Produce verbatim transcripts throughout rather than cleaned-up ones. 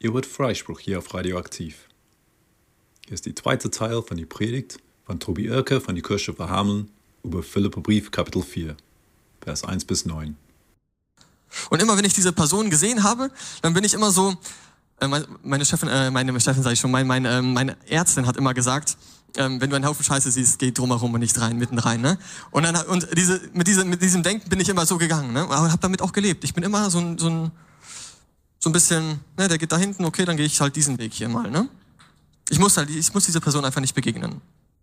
Ihr hört Freispruch hier auf Radioaktiv. Hier ist die zweite Teil von der Predigt von Tobi Oerke von der Kirche für Hameln über Philipperbrief Kapitel vier, Vers eins bis neun. Und immer wenn ich diese Person gesehen habe, dann bin ich immer so, äh, meine Chefin, äh, meine Chefin sage ich schon, mein, mein, äh, meine Ärztin hat immer gesagt, ähm, wenn du einen Haufen Scheiße siehst, geh drumherum und nicht rein, mitten rein. Ne? Und, dann, und diese, mit, diese, mit diesem Denken bin ich immer so gegangen, ne? Aber habe damit auch gelebt. Ich bin immer so ein, so ein, so ein bisschen, ne, der geht da hinten, okay, dann gehe ich halt diesen Weg hier mal. Ne? Ich muss halt, ich muss dieser Person einfach nicht begegnen.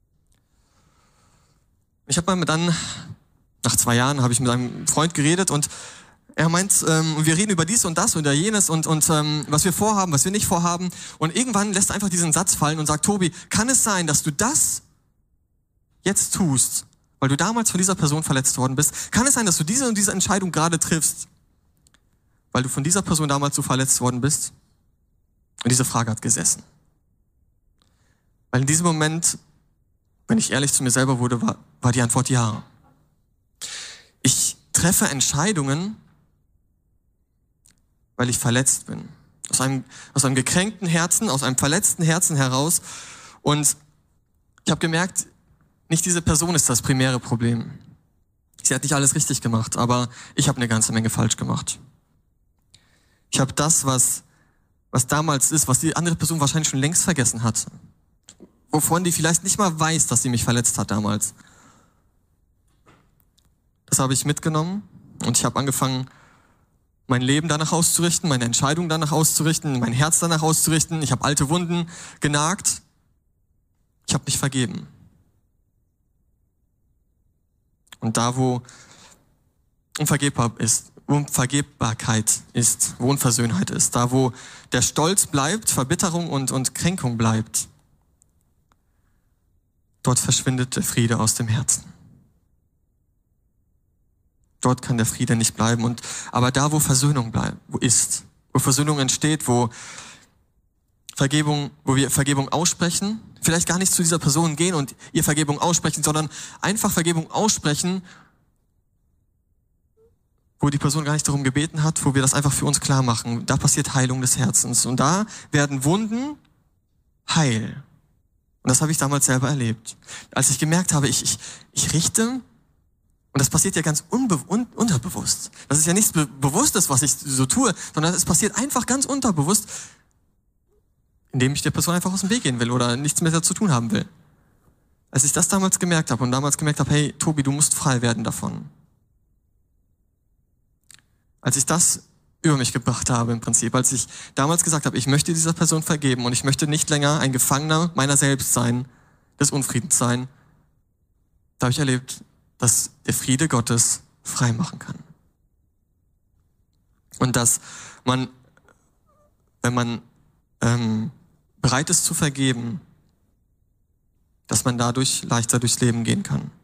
Ich habe mal dann, nach zwei Jahren, habe ich mit einem Freund geredet und er meint, ähm, wir reden über dies und das oder jenes und, und ähm, was wir vorhaben, was wir nicht vorhaben. Und irgendwann lässt er einfach diesen Satz fallen und sagt, Tobi, kann es sein, dass du das jetzt tust, weil du damals von dieser Person verletzt worden bist? Kann es sein, dass du diese und diese Entscheidung gerade triffst, weil du von dieser Person damals so verletzt worden bist? Und diese Frage hat gesessen. Weil in diesem Moment, wenn ich ehrlich zu mir selber wurde, war, war die Antwort ja. Ich treffe Entscheidungen, weil ich verletzt bin. Aus einem, aus einem gekränkten Herzen, aus einem verletzten Herzen heraus. Und ich habe gemerkt, nicht diese Person ist das primäre Problem. Sie hat nicht alles richtig gemacht, aber ich habe eine ganze Menge falsch gemacht. Ich habe das, was, was damals ist, was die andere Person wahrscheinlich schon längst vergessen hat. Wovon die vielleicht nicht mal weiß, dass sie mich verletzt hat damals. Das habe ich mitgenommen und ich habe angefangen, mein Leben danach auszurichten, meine Entscheidung danach auszurichten, mein Herz danach auszurichten. Ich habe alte Wunden genagt. Ich habe mich vergeben. Und da, wo unvergebbar ist, Unvergebbarkeit ist, wo Unversöhnheit ist, da, wo der Stolz bleibt, Verbitterung und, und Kränkung bleibt, dort verschwindet der Friede aus dem Herzen. Dort kann der Friede nicht bleiben. Und, aber da, wo Versöhnung bleibt, wo ist, wo Versöhnung entsteht, wo Vergebung, wo wir Vergebung aussprechen, vielleicht gar nicht zu dieser Person gehen und ihr Vergebung aussprechen, sondern einfach Vergebung aussprechen, wo die Person gar nicht darum gebeten hat, wo wir das einfach für uns klar machen. Da passiert Heilung des Herzens. Und da werden Wunden heil. Und das habe ich damals selber erlebt. Als ich gemerkt habe, ich, ich, ich richte, und das passiert ja ganz unbe- un- unterbewusst. Das ist ja nichts Be- Bewusstes, was ich so tue, sondern es passiert einfach ganz unterbewusst, indem ich der Person einfach aus dem Weg gehen will oder nichts mehr dazu tun haben will. Als ich das damals gemerkt habe und damals gemerkt habe, hey, Tobi, du musst frei werden davon. Als ich das über mich gebracht habe im Prinzip, als ich damals gesagt habe, ich möchte dieser Person vergeben und ich möchte nicht länger ein Gefangener meiner selbst sein, des Unfriedens sein, da habe ich erlebt, dass der Friede Gottes frei machen kann. Und dass man, wenn man ähm, bereit ist zu vergeben, dass man dadurch leichter durchs Leben gehen kann.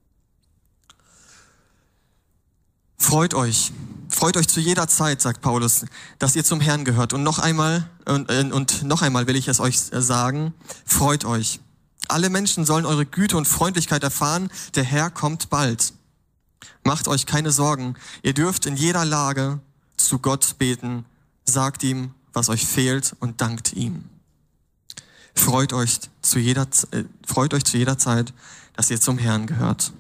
Freut euch, freut euch zu jeder Zeit, sagt Paulus, dass ihr zum Herrn gehört. Und noch einmal, und, und noch einmal will ich es euch sagen, freut euch. Alle Menschen sollen eure Güte und Freundlichkeit erfahren, der Herr kommt bald. Macht euch keine Sorgen, ihr dürft in jeder Lage zu Gott beten, sagt ihm, was euch fehlt und dankt ihm. Freut euch zu jeder, äh, freut euch zu jeder Zeit, dass ihr zum Herrn gehört.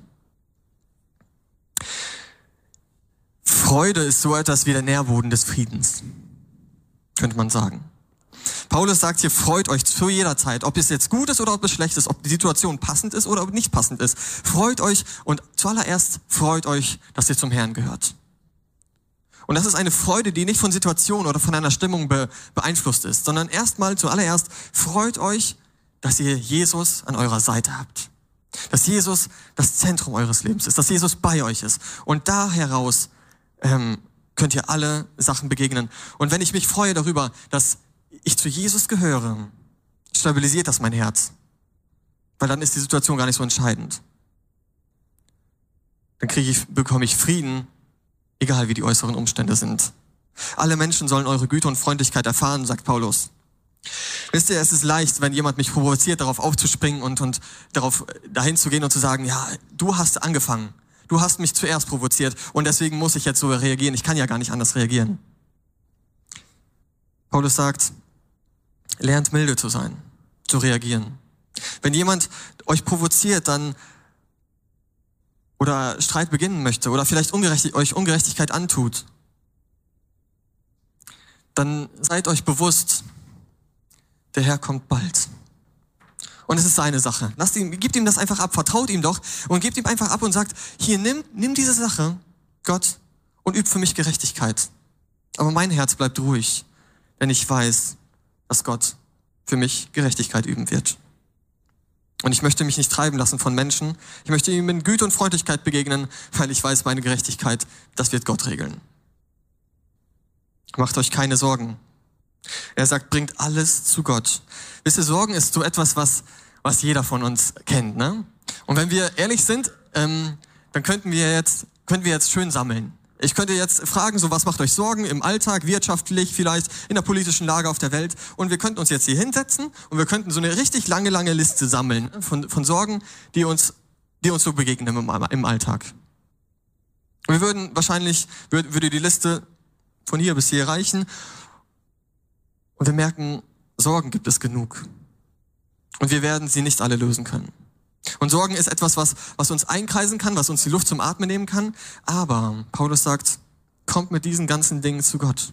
Freude ist so etwas wie der Nährboden des Friedens, könnte man sagen. Paulus sagt hier, freut euch zu jeder Zeit, ob es jetzt gut ist oder ob es schlecht ist, ob die Situation passend ist oder ob nicht passend ist. Freut euch und zuallererst freut euch, dass ihr zum Herrn gehört. Und das ist eine Freude, die nicht von Situation oder von einer Stimmung be- beeinflusst ist, sondern erstmal zuallererst freut euch, dass ihr Jesus an eurer Seite habt. Dass Jesus das Zentrum eures Lebens ist, dass Jesus bei euch ist. Und da heraus ähm, könnt ihr alle Sachen begegnen. Und wenn ich mich freue darüber, dass ich zu Jesus gehöre, stabilisiert das mein Herz. Weil dann ist die Situation gar nicht so entscheidend. Dann kriege ich, bekomme ich Frieden, egal wie die äußeren Umstände sind. Alle Menschen sollen eure Güte und Freundlichkeit erfahren, sagt Paulus. Wisst ihr, es ist leicht, wenn jemand mich provoziert, darauf aufzuspringen und, und darauf dahin zu gehen und zu sagen, ja, du hast angefangen. Du hast mich zuerst provoziert und deswegen muss ich jetzt so reagieren. Ich kann ja gar nicht anders reagieren. Paulus sagt, lernt milde zu sein, zu reagieren. Wenn jemand euch provoziert, dann oder Streit beginnen möchte oder vielleicht Ungerecht, euch Ungerechtigkeit antut, dann seid euch bewusst, der Herr kommt bald. Und es ist seine Sache. Lasst ihm, gebt ihm das einfach ab, vertraut ihm doch und gebt ihm einfach ab und sagt, hier, nimm, nimm diese Sache, Gott, und üb für mich Gerechtigkeit. Aber mein Herz bleibt ruhig, denn ich weiß, dass Gott für mich Gerechtigkeit üben wird. Und ich möchte mich nicht treiben lassen von Menschen. Ich möchte ihm in Güte und Freundlichkeit begegnen, weil ich weiß, meine Gerechtigkeit, das wird Gott regeln. Macht euch keine Sorgen. Er sagt, bringt alles zu Gott. Wisst ihr, Sorgen ist so etwas, was, was jeder von uns kennt, ne? Und wenn wir ehrlich sind, ähm, dann könnten wir jetzt, könnten wir jetzt schön sammeln. Ich könnte jetzt fragen, so was macht euch Sorgen im Alltag, wirtschaftlich, vielleicht in der politischen Lage auf der Welt. Und wir könnten uns jetzt hier hinsetzen und wir könnten so eine richtig lange, lange Liste sammeln von, von Sorgen, die uns, die uns so begegnen im, im Alltag. Und wir würden wahrscheinlich, würde, würde die Liste von hier bis hier reichen. Und wir merken, Sorgen gibt es genug. Und wir werden sie nicht alle lösen können. Und Sorgen ist etwas, was, was uns einkreisen kann, was uns die Luft zum Atmen nehmen kann. Aber Paulus sagt, kommt mit diesen ganzen Dingen zu Gott.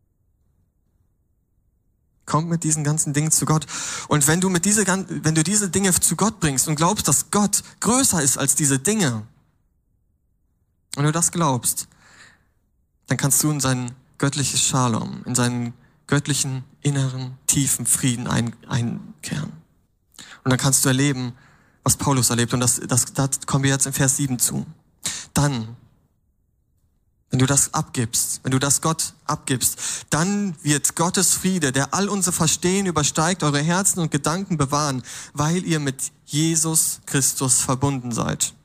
Kommt mit diesen ganzen Dingen zu Gott. Und wenn du mit diese, wenn du diese Dinge zu Gott bringst und glaubst, dass Gott größer ist als diese Dinge, und du das glaubst, dann kannst du in sein göttliches Shalom, in seinen göttlichen, inneren, tiefen Frieden ein, einkehren. Und dann kannst du erleben, was Paulus erlebt. Und das, das, das kommen wir jetzt in Vers sieben zu. Dann, wenn du das abgibst, wenn du das Gott abgibst, dann wird Gottes Friede, der all unser Verstehen übersteigt, eure Herzen und Gedanken bewahren, weil ihr mit Jesus Christus verbunden seid.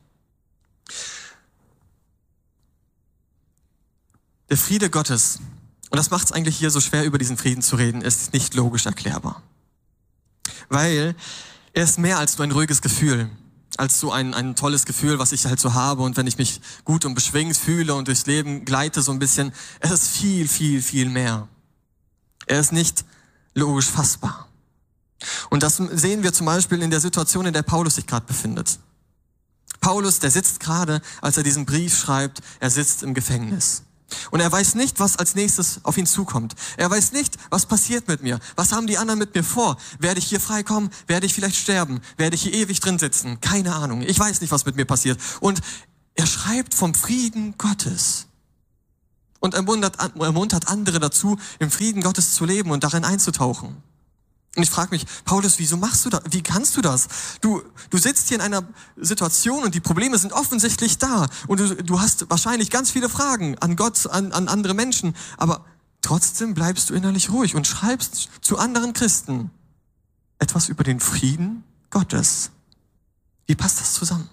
Der Friede Gottes, und das macht es eigentlich hier so schwer, über diesen Frieden zu reden, ist nicht logisch erklärbar. Weil er ist mehr als nur ein ruhiges Gefühl, als so ein, ein tolles Gefühl, was ich halt so habe. Und wenn ich mich gut und beschwingt fühle und durchs Leben gleite so ein bisschen, es ist viel, viel, viel mehr. Er ist nicht logisch fassbar. Und das sehen wir zum Beispiel in der Situation, in der Paulus sich gerade befindet. Paulus, der sitzt gerade, als er diesen Brief schreibt, er sitzt im Gefängnis. Und er weiß nicht, was als nächstes auf ihn zukommt. Er weiß nicht, was passiert mit mir. Was haben die anderen mit mir vor? Werde ich hier freikommen? Werde ich vielleicht sterben? Werde ich hier ewig drin sitzen? Keine Ahnung. Ich weiß nicht, was mit mir passiert. Und er schreibt vom Frieden Gottes. Und ermuntert, ermuntert andere dazu, im Frieden Gottes zu leben und darin einzutauchen. Und ich frage mich, Paulus, wieso machst du das? Wie kannst du das? Du, du sitzt hier in einer Situation und die Probleme sind offensichtlich da. Und du, du hast wahrscheinlich ganz viele Fragen an Gott, an, an andere Menschen. Aber trotzdem bleibst du innerlich ruhig und schreibst zu anderen Christen etwas über den Frieden Gottes. Wie passt das zusammen?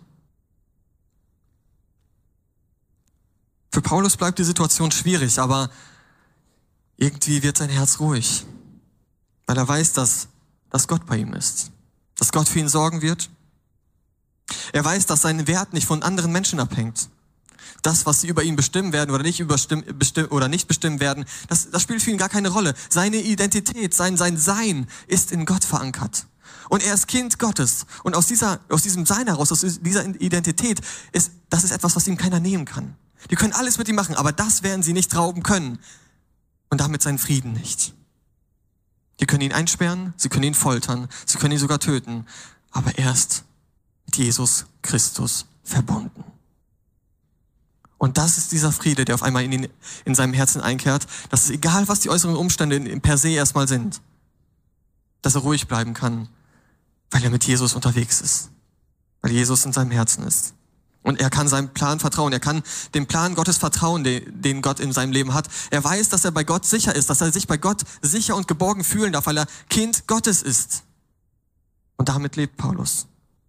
Für Paulus bleibt die Situation schwierig, aber irgendwie wird sein Herz ruhig. Weil er weiß, dass, dass Gott bei ihm ist. Dass Gott für ihn sorgen wird. Er weiß, dass sein Wert nicht von anderen Menschen abhängt. Das, was sie über ihn bestimmen werden oder nicht, überstimmen, bestimm, oder nicht bestimmen werden, das, das spielt für ihn gar keine Rolle. Seine Identität, sein, sein Sein ist in Gott verankert. Und er ist Kind Gottes. Und aus, dieser, aus diesem Sein heraus, aus dieser Identität, ist, das ist etwas, was ihm keiner nehmen kann. Die können alles mit ihm machen, aber das werden sie nicht rauben können. Und damit seinen Frieden nicht. Die können ihn einsperren, sie können ihn foltern, sie können ihn sogar töten. Aber er ist mit Jesus Christus verbunden. Und das ist dieser Friede, der auf einmal in, ihn, in seinem Herzen einkehrt, dass es egal, was die äußeren Umstände per se erstmal sind, dass er ruhig bleiben kann, weil er mit Jesus unterwegs ist. Weil Jesus in seinem Herzen ist. Und er kann seinem Plan vertrauen. Er kann dem Plan Gottes vertrauen, den, den Gott in seinem Leben hat. Er weiß, dass er bei Gott sicher ist, dass er sich bei Gott sicher und geborgen fühlen darf, weil er Kind Gottes ist. Und damit lebt Paulus.